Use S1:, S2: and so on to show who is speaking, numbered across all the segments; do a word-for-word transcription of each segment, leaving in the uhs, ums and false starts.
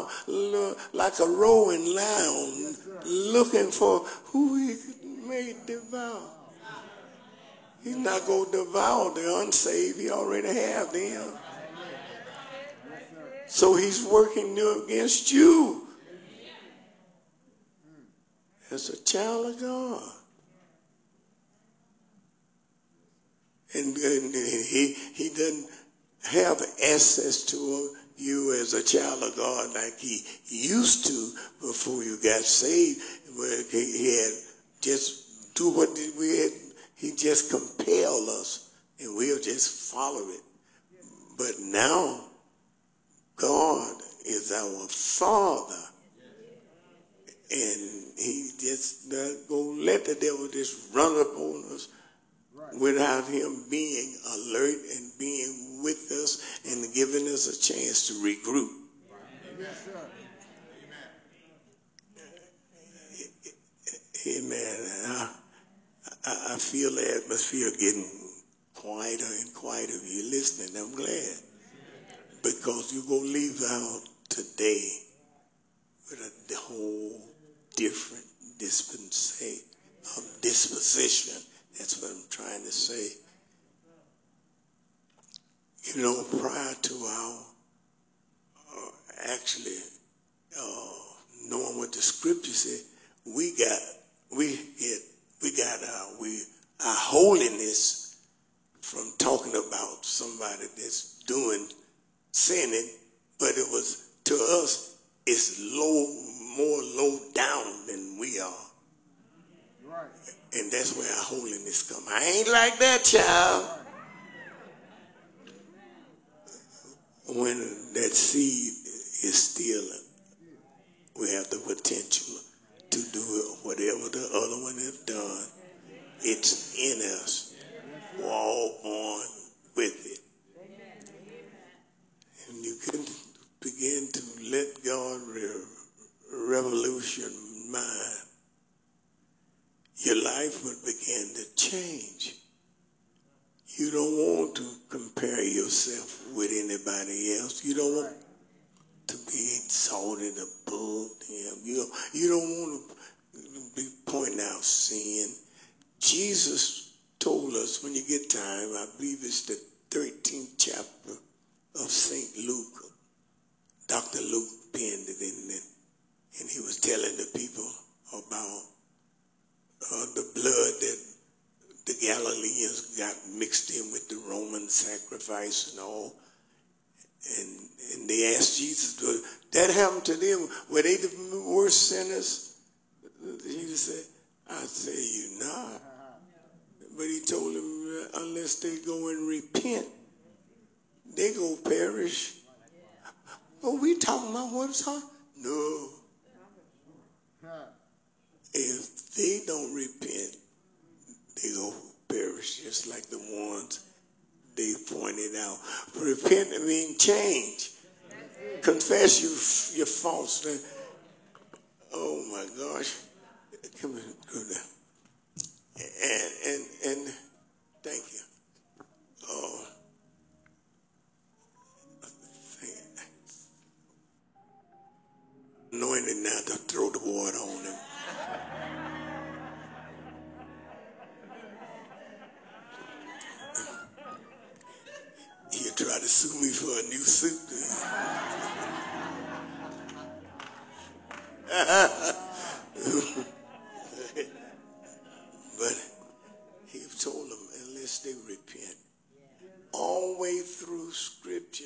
S1: look like a roaring lion, looking for who he may devour. He's not going to devour the unsaved. He already have them. So he's working against you as a child of God. And, and he, he doesn't have access to you as a child of God like he used to before you got saved. Where he, he had just do what we had. He just compelled us, and we'll just follow it. But now, God is our Father, and he just not gonna let the devil just run up on us without him being alert and being with us and giving us a chance to regroup.
S2: Yes, sir.
S1: Amen. I, I, I feel the atmosphere getting quieter and quieter. If you're listening, I'm glad. Because you're going to leave out today with a whole different disposition. disposition. That's what I'm trying to say. You know, prior to our uh, actually uh, knowing what the scripture said, we got we get we got our we our holiness from talking about somebody that's doing sinning, but it was to us it's low more low down than we are.
S2: Right.
S1: And that's where our holiness come. I ain't like that, child. When that seed is still, we have the potential to do whatever the other one has done. It's in us. We're all born with it. And you can begin to let God re- revolution mind. Your life will begin to change. You don't want to compare yourself with anybody else. You don't want to be exalted above them. You don't, you don't want to be pointing out sin. Jesus told us, when you get time, I believe it's the thirteenth chapter of Saint Luke. Doctor Luke penned it in it, and he was telling the people about uh, the blood that the Galileans got mixed in with the Roman sacrifice and all. And, and they asked Jesus, that happened to them. Were they the worst sinners? Jesus said, I say you not. But he told them, unless they go and repent, they go perish. But we talking about what's hard? No. If they don't repent, they go perish, just like the ones they pointed out. Repent means change. Confess your, your faults. Oh my gosh. Come on, go down. And, and, and thank you. Oh, anointed now to throw the water on them. He'll try to sue me for a new suit. But he told them, unless they repent, all the way through Scripture,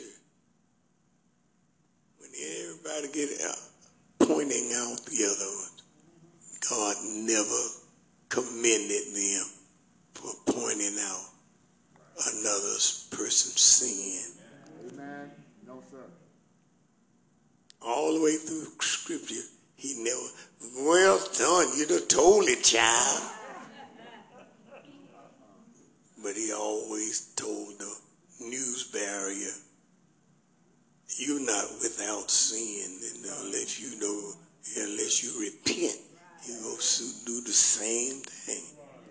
S1: when everybody get out, pointing out the other one, God never commended them for pointing out another person's sin.
S2: Amen. No, sir.
S1: All the way through Scripture, he never, well done, you done told it, child. But he always told the news barrier, you're not without sin, and unless you know, unless you repent, you go do the same thing.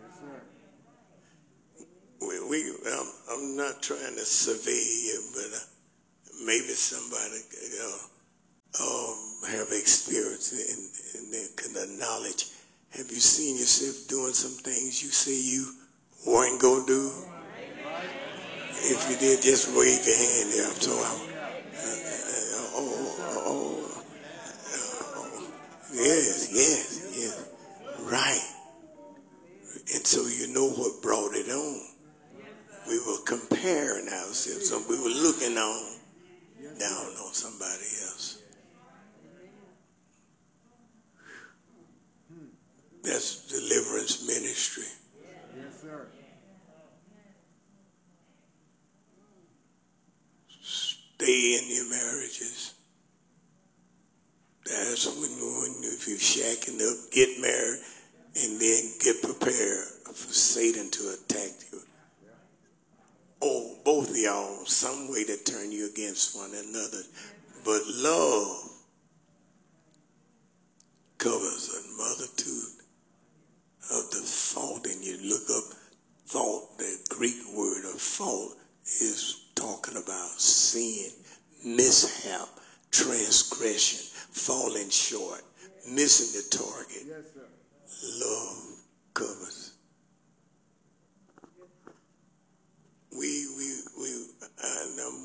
S1: We, we I'm, I'm not trying to survey you, but uh, maybe somebody, uh, um, have experience in, in the knowledge. Have you seen yourself doing some things you say you weren't going to do? If you did, just wave your hand there. So, uh, uh, oh, oh, oh, yes, yes, yes, right. And so you know what brought it on. We were comparing ourselves, so we were looking on, down on somebody else. That's deliverance ministry.
S2: Yes, sir.
S1: Stay in your marriages. That's when, when if you're shacking up, get married, and then get prepared for Satan to attack you. Oh, both of y'all, some way to turn you against one another. But love covers a multitude of the fault. And you look up fault, the Greek word of fault is talking about sin, mishap, transgression, falling short, missing the target.
S2: Yes, sir.
S1: Love covers. We we we and, um,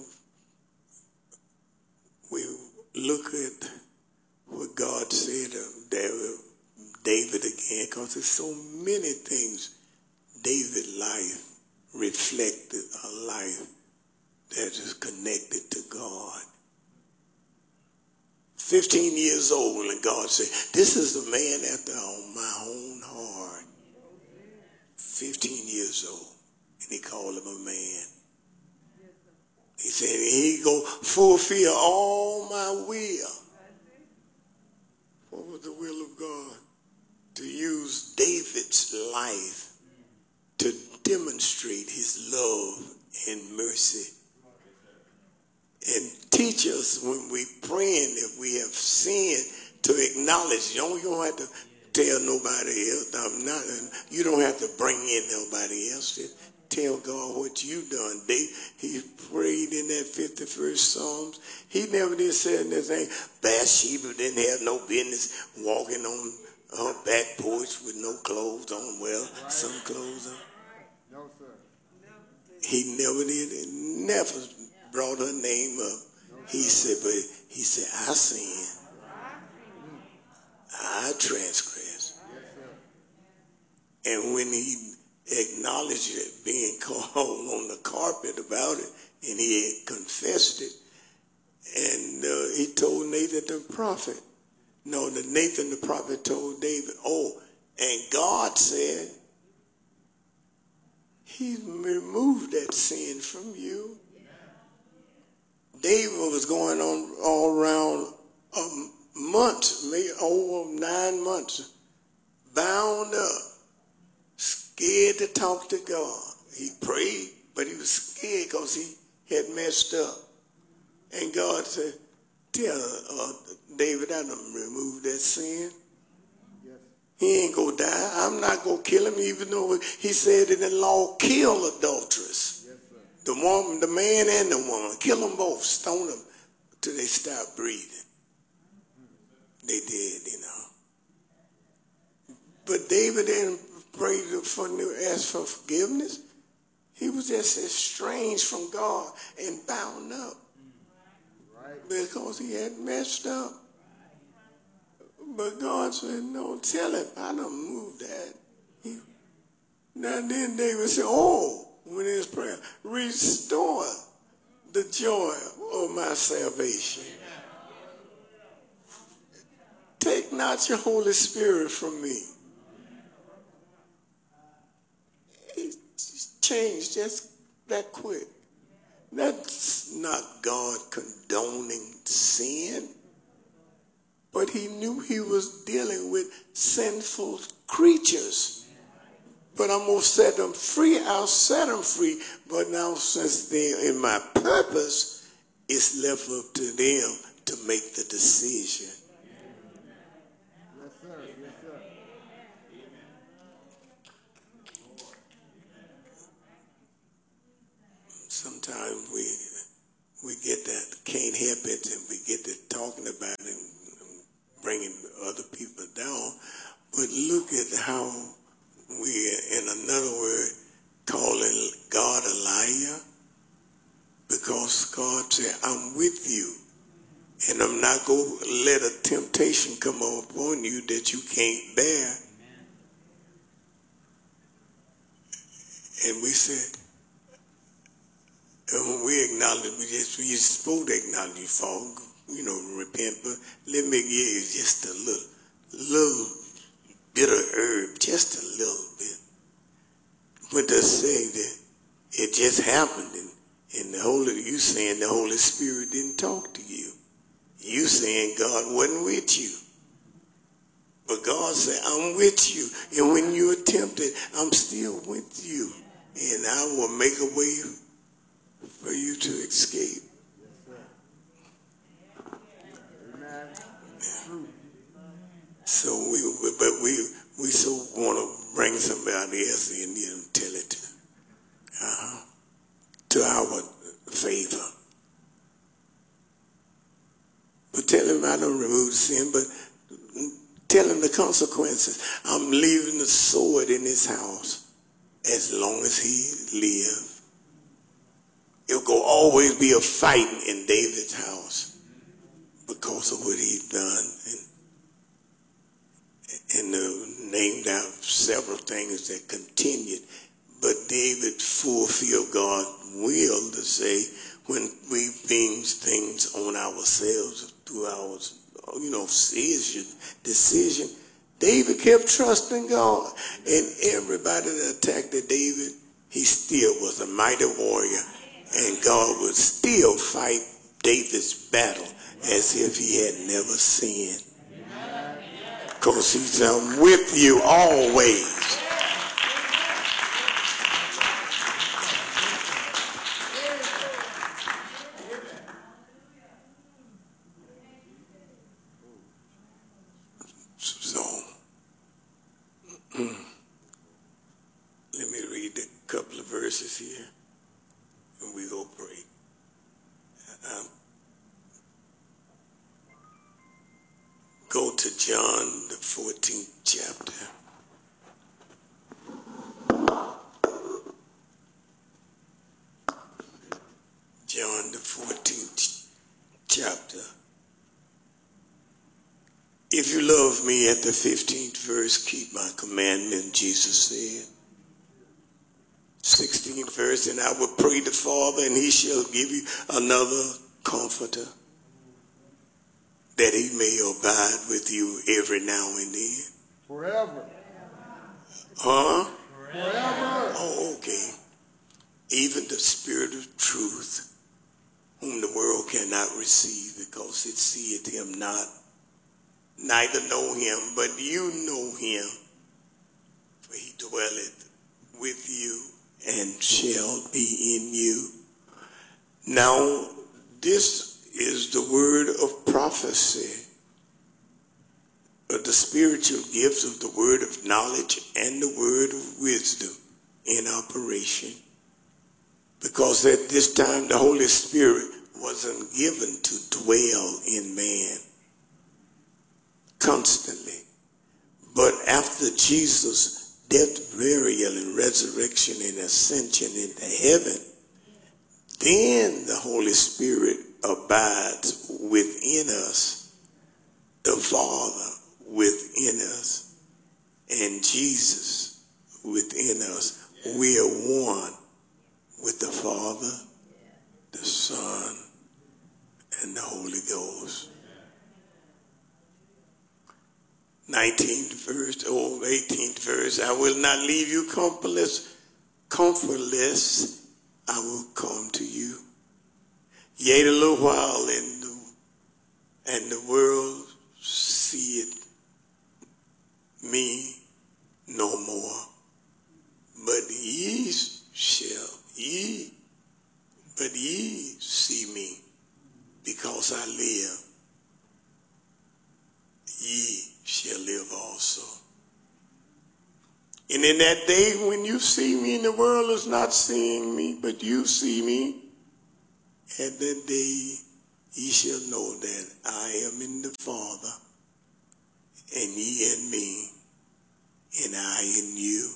S1: we look at what God said of David, David again, because there's so many things David's life reflected a life that is connected to God. Fifteen years old, and God said, "This is the man after my own heart." Fifteen years old. And he called him a man. He said, he go fulfill all my will. What was the will of God? To use David's life to demonstrate his love and mercy. And teach us when we praying, if we have sinned, to acknowledge. You don't, you don't have to tell nobody else. I'm not, you don't have to bring in nobody else. Tell God what you done. They, he prayed in that fifty-first Psalms. He never did say anything. Bathsheba didn't have no business walking on her back porch with no clothes on. Well, right. Some clothes on.
S2: No, sir.
S1: He never did it. Never brought her name up. No, he said, but he said, I sin. I transgress.
S2: Yes,
S1: sir. And when he acknowledged it, being called on the carpet about it, and he had confessed it, and uh, he told Nathan the prophet. No, the Nathan the prophet told David, oh, and God said, he removed that sin from you. David was going on all around um, months, maybe over nine months, bound up, scared to talk to God. He prayed, but he was scared because he had messed up. And God said, tell uh, David, I done removed that sin.
S2: Yes.
S1: He ain't going to die. I'm not going to kill him, even though he said in the law, kill adulterers.
S2: Yes,
S1: the woman, the man and the woman, kill them both, stone them till they stop breathing. They did, you know. But David didn't pray for, ask for forgiveness. He was just estranged from God and bound up.
S2: Right.
S1: Because he had messed up. But God said, no, tell him, I done moved that. He, now then David said, oh, when his prayer, restore the joy of my salvation. Take not your Holy Spirit from me. It changed just that quick. That's not God condoning sin, but he knew he was dealing with sinful creatures. But I'm going to set them free. I'll set them free. But now since they're in my purpose, it's left up to them to make the decision.
S2: Yes, sir. Yes, sir.
S1: Sometimes we we get that, can't help it, and we get to talking about it and bringing other people down, but look at how we, in another word, calling God a liar, because God said, I'm with you, and I'm not going to let a temptation come upon you that you can't bear. And we said, and when we acknowledge, we just, we just supposed to acknowledge you fall, you know, repent, but let me give you just a little, little bit of herb, just a little bit. But to say that it just happened, and, and the Holy, you saying the Holy Spirit didn't talk to you. You saying God wasn't with you. But God said, I'm with you. And when you're tempted, I'm still with you. And I will make a way for you to escape.
S2: Amen.
S1: So we, but we, we so want to bring somebody else in here and tell it to, uh, to our favor. But tell him I don't remove sin, but tell him the consequences. I'm leaving the sword in his house as long as he lives. It'll go always be a fighting in David's house because of what he's done. And, and uh, named out several things that continued. But David fulfilled God's will to say, when we bring things on ourselves through our, you know, decision, decision, David kept trusting God. And everybody that attacked David, he still was a mighty warrior. And God would still fight David's battle as if he had never sinned. Because he's um, with you always. So, let me read a couple of verses here, and we go pray. Um, go to John, the fourteenth chapter. John, the fourteenth chapter. If you love me, at the fifteenth verse, keep my commandment, Jesus said. sixteenth verse, and I will pray the Father, and he shall give you another comforter, that he may abide with you every now and then.
S2: Forever.
S1: Huh?
S2: Forever.
S1: Oh, okay. Even the Spirit of truth, whom the world cannot receive, because it seeth him not, neither know him, but you know him, for he dwelleth with you and shall be in you. Now, this is the word of prophecy, of the spiritual gifts of the word of knowledge and the word of wisdom in operation. Because at this time the Holy Spirit wasn't given to dwell in man constantly. But after Jesus' death, burial, and resurrection and ascension into heaven, then the Holy Spirit abides within us, the Father within us, and Jesus within us. We are one with the Father, the Son, and the Holy Ghost. nineteenth verse, or eighteenth verse, I will not leave you comfortless, comfortless, I will come to you. Yet a little while, and the, and the world seeth me no more. But ye shall, ye, but ye see me, because I live. Ye shall live also. And in that day when you see me, and the world is not seeing me, but you see me, at that day ye shall know that I am in the Father, and ye in me, and I in you.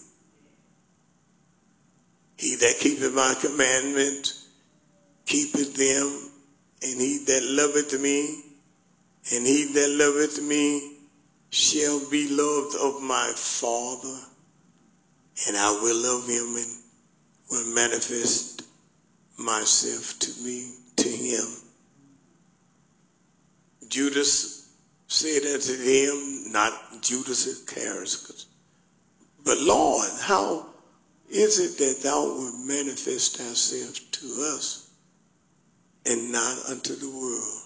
S1: He that keepeth my commandments keepeth them, and he that loveth me, and he that loveth me shall be loved of my Father, and I will love him and will manifest myself to me, to him. Judas said unto him, not Judas Iscariot, but Lord, how is it that thou wilt manifest thyself to us and not unto the world?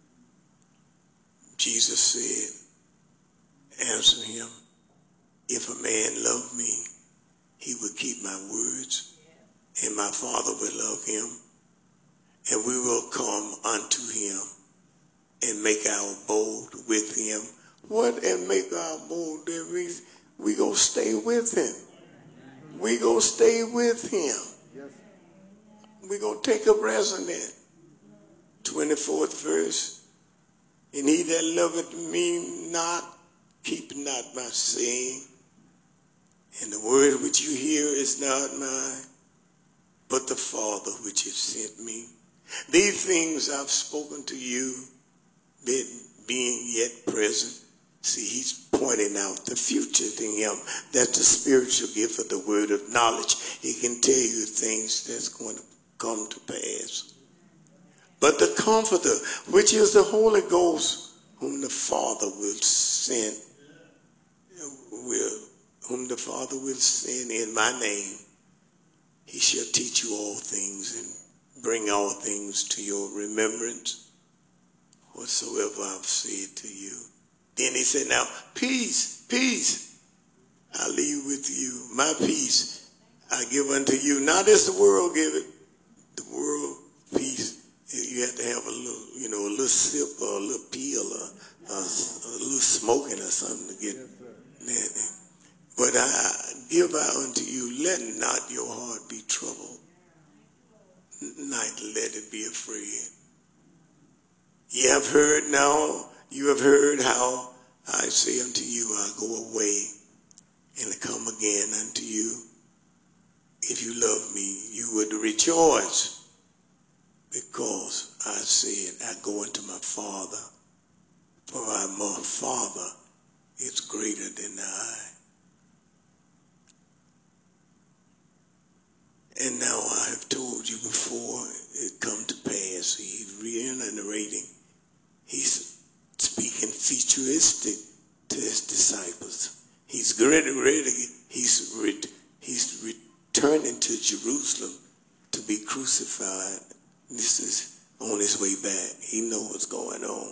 S1: Jesus said, answer him, if a man love me, he will keep my words, and my Father will love him, and we will come unto him and make our abode with him. What and make our abode? That means we go stay with him. We go stay with him. We go take up residence. twenty-fourth verse. And he that loveth me not, keep not my saying. And the word which you hear is not mine, but the Father which has sent me. These things I've spoken to you, being yet present. See, he's pointing out the future to him. That's the spiritual gift of the word of knowledge. He can tell you things that's going to come to pass. But the Comforter, which is the Holy Ghost, whom the Father will send, will, whom the Father will send in my name, he shall teach you all things and bring all things to your remembrance, whatsoever I've said to you. Then he said, now, peace, peace, I leave with you. My peace I give unto you. Not as the world give it. The world peace, you have to have a little, you know, a little sip or a little peel or a, a little smoking or something to get that. But I give out unto you, let not your heart be troubled, not let it be afraid. Ye have heard now, you have heard how I say unto you, I go away and come again unto you. If you love me, you would rejoice, because I said, I go unto my Father, for my Father is greater than I. And now I have told you before it come to pass. He's reiterating. He's speaking futuristic to his disciples. He's ready, ready. He's re, he's returning to Jerusalem to be crucified. This is on his way back. He knows what's going on.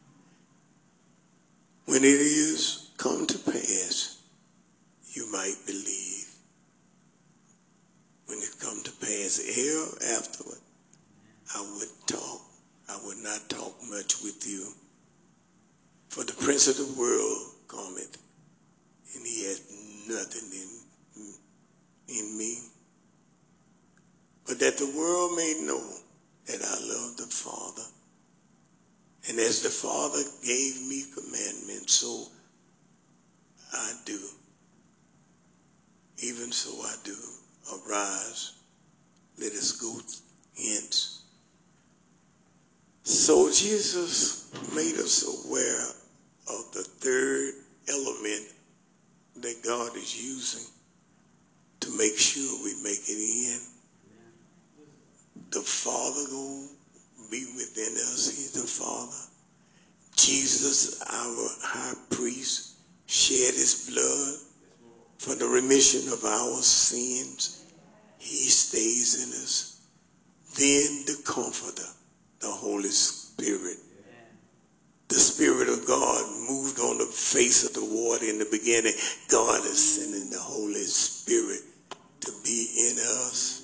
S1: When it is come to pass, you might believe. When it come to pass, here afterward, I would talk. I would not talk much with you. For the prince of the world cometh, and he had nothing in, in me. But that the world may know that I love the Father. And as the Father gave me commandments, so I do. Even so I do. Arise, let us go hence. So Jesus made us aware of the third element that God is using to make sure we make it in. The Father go be within us. He's the Father. Jesus, our high priest, shed his blood for the remission of our sins. He stays in us. Then the Comforter, the Holy Spirit. The Spirit of God moved on the face of the water in the beginning. God is sending the Holy Spirit to be in us.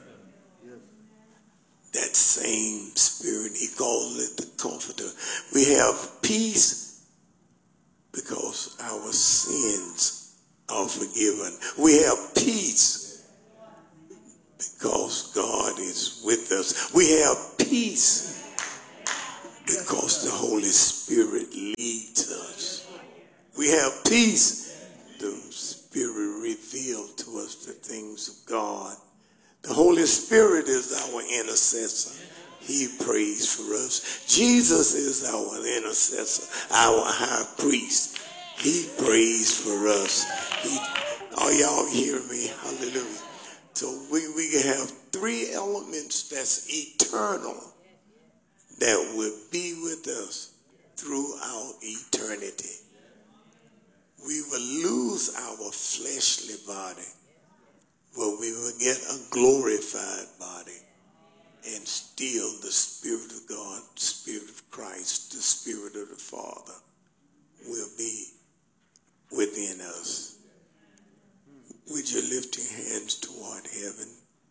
S1: That same Spirit, he calls it the Comforter. We have peace because our sins are forgiven. We have peace because God is with us. We have peace because the Holy Spirit leads us. We peace. The Spirit revealed to us the things of God. The Holy Spirit is our intercessor. He prays for us. Jesus is our intercessor, our high priest. He prays for us. He, are y'all hearing me? Hallelujah. So we, we can have three elements that's eternal that will be with us throughout eternity. We will lose our fleshly body, but we will get a glorified body, and still the Spirit of God, the Spirit of Christ, the Spirit of the Father will be within us. Would you lift your hands toward heaven?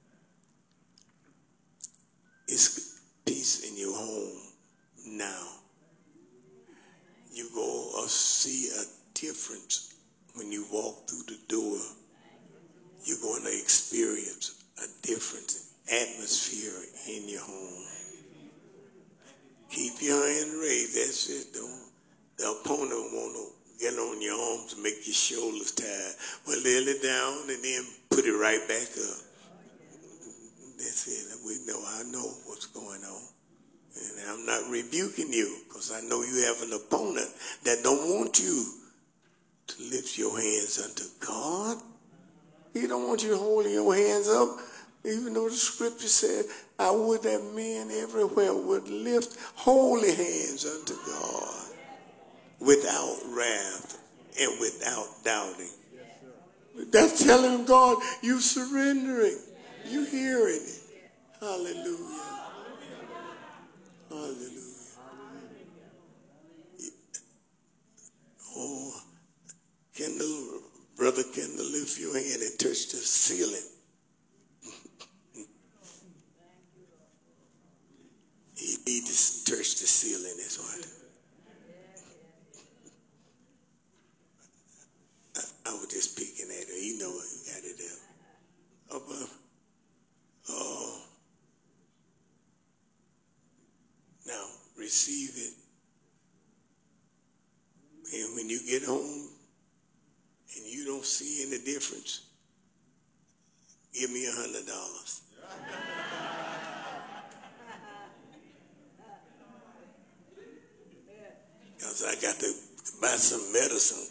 S1: It's peace in your home now. You go see a difference when you walk through the door. You're going to experience a different atmosphere in your home. Keep your hand raised. That's it. Don't, the opponent want to get on your arms and make your shoulders tired. Well, lay it down and then put it right back up. That's it. We know, I know what's going on. And I'm not rebuking you because I know you have an opponent that don't want you to lift your hands unto God. He don't want you holding your hands up, even though the scripture said, I would that men everywhere would lift holy hands unto God without wrath and without doubting. That's telling God you surrendering. You hearing it. Hallelujah. Hallelujah. Oh, Kendall, Brother Kendall, lift your hand and touch the ceiling. He need to touch the ceiling, that's what. I, I was just peeking at her. You know what? You got it there. Above. Oh. Now, receive it. And when you get home and you don't see any difference, give me a hundred dollars. Because I got to buy some medicine.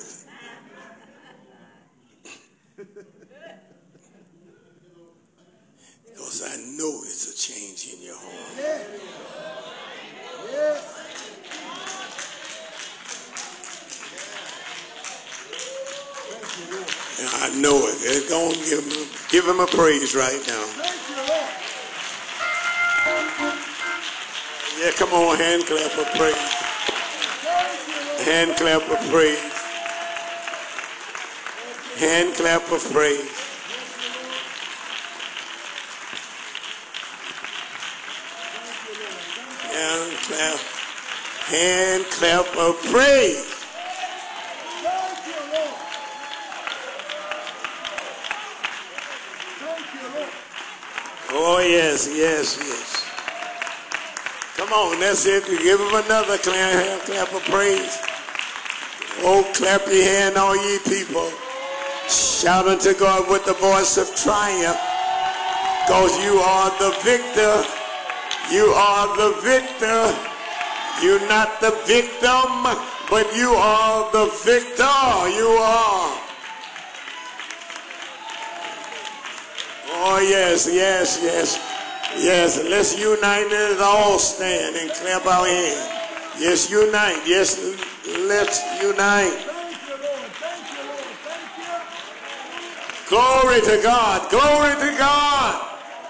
S1: Because I know it's a change in your home.
S2: Yeah. Yeah.
S1: And I know it. Go on, give him, give him a praise right now. Yeah, come on, hand clap of praise. Hand clap of praise. Hand clap of praise. Hand clap. Hand clap of praise. Oh, yes, yes, yes. Come on, that's it. Give him another clap, clap of praise. Oh, clap your hand, all ye people. Shout unto God with the voice of triumph. Because you are the victor. You are the victor. You're not the victim, but you are the victor. You are. Oh, yes, yes, yes. Yes, let's unite and all stand and clap our hands. Yes, unite. Yes, let's unite.
S2: Thank you, Lord. Thank you, Lord. Thank you.
S1: Glory to God. Glory to God.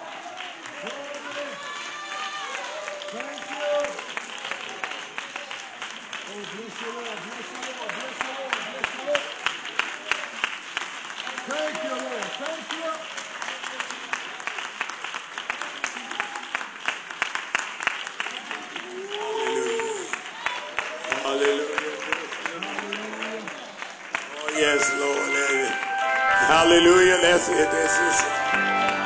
S2: Thank you, Lord. Thank you.
S1: Yes, Lord. Hallelujah. That's it. That's it.